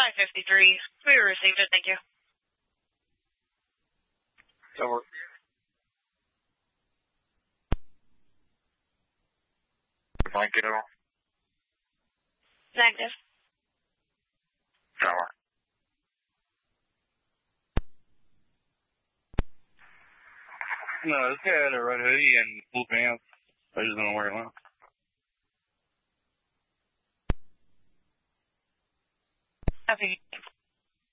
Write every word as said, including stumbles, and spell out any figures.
five fifty-three. We received it, thank you. Over. Blanket. Negative. Tower. No, this guy had a red hoodie and blue pants. I just don't know where he went. Okay.